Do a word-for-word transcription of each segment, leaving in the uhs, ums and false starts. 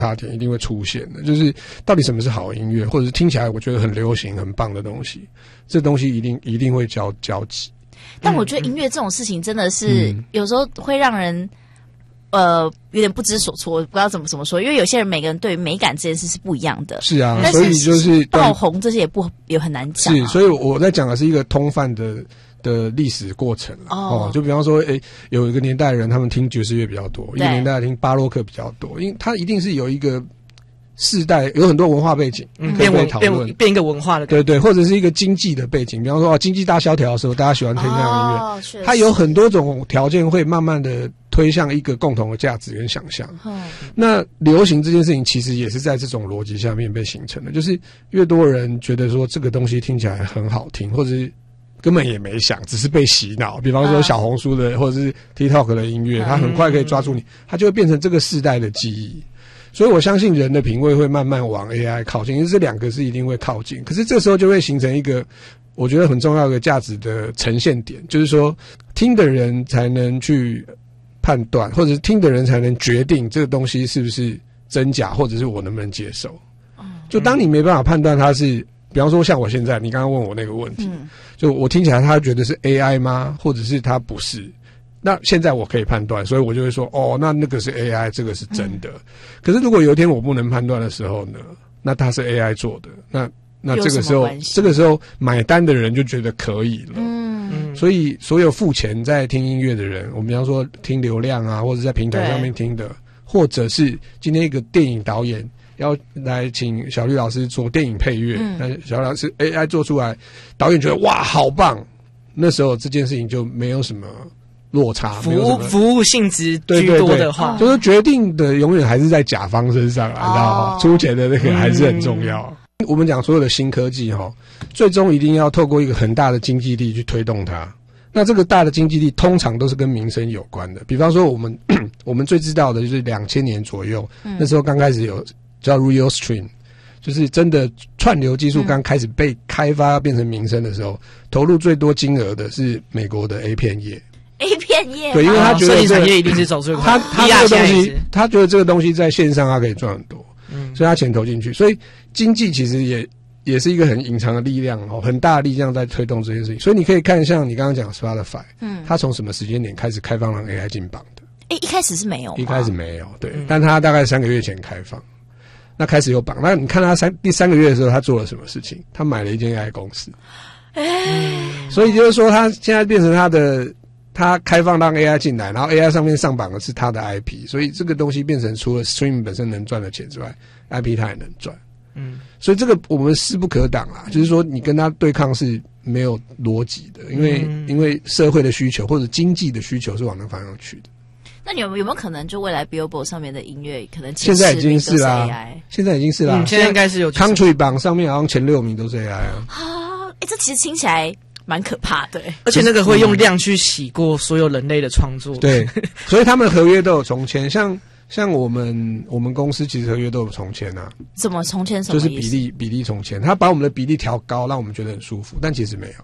差点一定会出现的，就是到底什么是好音乐，或者是听起来我觉得很流行很棒的东西，这东西一定一定会交交集。 但我觉得音乐这种事情真的是、嗯、有时候会让人呃有点不知所措，不知道怎么怎么说，因为有些人每个人对于美感这件事是不一样的。 是啊，所以就是爆红这些也不也很难讲、啊。 是，所以我在讲的是一个通泛的的历史过程啦。哦，就比方说，诶，有一个年代的人他们听爵士乐比较多，一个年代听巴洛克比较多，因为他一定是有一个世代有很多文化背景， 嗯， 可以被讨论， 变变一个文化的感觉， 对对，或者是一个经济的背景，比方说哦，经济大萧条的时候，大家喜欢听那样的音乐， 哦、 它有很多种条件会慢慢的推向一个共同的价值跟想象。 嗯， 那流行这件事情其实也是在这种逻辑下面被形成的，就是越多人觉得说这个东西听起来很好听，或者是根本也没想，只是被洗脑。比方说小红书的、嗯、或者是 TikTok 的音乐，它很快可以抓住你，它就会变成这个世代的记忆。所以我相信人的品味会慢慢往 A I 靠近，因为这两个是一定会靠近。可是这时候就会形成一个我觉得很重要的价值的呈现点，就是说听的人才能去判断，或者是听的人才能决定这个东西是不是真假，或者是我能不能接受。就当你没办法判断它是，比方说像我现在你刚刚问我那个问题， 嗯， 就我听起来他觉得是 A I 吗？或者是他不是？那现在我可以判断，所以我就会说，哦，那那个是 A I， 这个是真的。嗯，可是如果有一天我不能判断的时候呢？那它是 A I 做的，那那这个时候，这个时候买单的人就觉得可以了。 嗯， 所以所有付钱在听音乐的人，我们比方说听流量啊，或者在平台上面听的，或者是今天一个电影导演要来请小绿老师做电影配乐，那、嗯、小绿老师 A I 做出来，导演觉得哇好棒，那时候这件事情就没有什么落差， 服务服务性质居多的话， 对对对，就是决定的永远还是在甲方身上啊，你知道吗？出钱的那个还是很重要。嗯，我们讲所有的新科技哈，最终一定要透过一个很大的经济力去推动它。那这个大的经济力通常都是跟民生有关的，比方说我们我们最知道的就是两千年左右，嗯，那时候刚开始有叫 Real Stream， 就是真的串流技术刚开始被开发变成民生的时候，嗯，投入最多金额的是美国的 A 片业。 A 片业， 对，因为他觉得这个产业一定是走最快， 他他这个东西，他觉得这个东西在线上他可以赚很多，嗯，所以他钱投进去，所以经济其实也也是一个很隐藏的力量哦，很大的力量在推动这件事情。所以你可以看像你刚刚讲的 Spotify， 嗯，他从什么时间点开始开放让 A I 进榜的？ 诶，一开始是没有， 一开始没有，对，嗯，但他大概三个月前开放，那开始有榜。那你看他三第三个月的时候，他做了什么事情？他买了一间 A I 公司， 哎， 所以就是说他现在变成他的。他开放让 A I 进来，然后 A I 上面上榜的是他的 I P， 所以这个东西变成除了 Stream 本身能赚的钱之外 ，I P 他也能赚。嗯，所以这个我们势不可挡啦，就是说你跟他对抗是没有逻辑的，因为、嗯、因为社会的需求或者经济的需求是往那方向去的。 那你有有没有可能就未来 Billboard 上面的音乐可能现在已经是啦，现在已经是啦， 嗯、现在应该是有 Country 榜上面好像前六名都是 A I 啊。 啊，哎，这其实听起来。蛮可怕的，欸， 而且那个会用量去洗过所有人类的创作。 对，所以他们合约都有重签，像像我们我们公司其实合约都有重签啊。 怎么重签？什么就是比例比例重签，他把我们的比例调高，让我们觉得很舒服，但其实没有。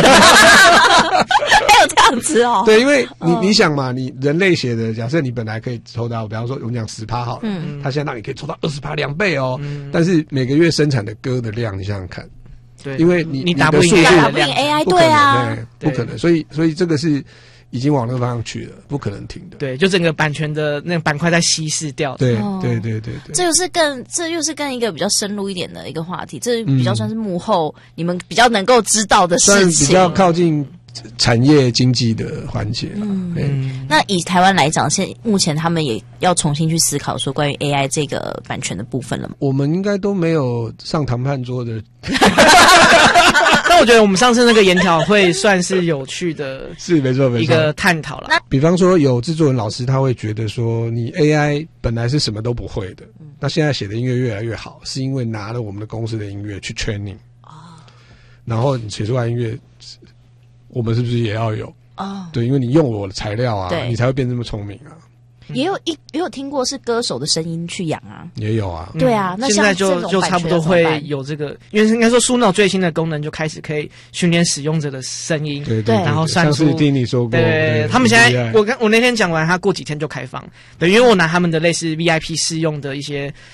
没有这样子哦。 对，因为你、嗯、你想嘛，你人类写的，假设你本来可以抽到，比方说我们讲十趴好了，嗯，他现在让你可以抽到二十趴，两倍哦，嗯。但是每个月生产的歌的量，你想想看。 对， 因为你你打不赢 A I， 对啊， 不可能，所以所以这个是已经往那个方向去了，不可能停的。 对，就整个版权的那个板块在稀释掉。 对对对对对， 这又是更这又是更一个比较深入一点的一个话题，这比较算是幕后、嗯、你们比较能够知道的事情， 比较靠近产业经济的环节。嗯， 嗯，那以台湾来讲，现目前他们也要重新去思考说关于 A I 这个版权的部分了吗？ 我们应该都没有上谈判桌的。 但我觉得我们上次那个研讨会算是有趣的， 是没错没错， 一个探讨了。 比方说有制作人老师他会觉得说，你 A I 本来是什么都不会的，嗯、那现在写的音乐越来越好，是因为拿了我们的公司的音乐去 training， 哦，然后你写出来音乐，我们是不是也要有？哦，对，因为你用我的材料啊，你才会变这么聪明啊。 也有一也有听过是歌手的声音去养啊， 也有啊， 对啊，那现在像这就就种版权差不多会怎么办有这个，因为应该说书脑最新的功能就开始可以训练使用者的声音， 对对然后算出上次听你说过， 对，他们现在很厉害我刚我那天讲完，他过几天就开放。对，因为我拿他们的类似 V I P 试用的一些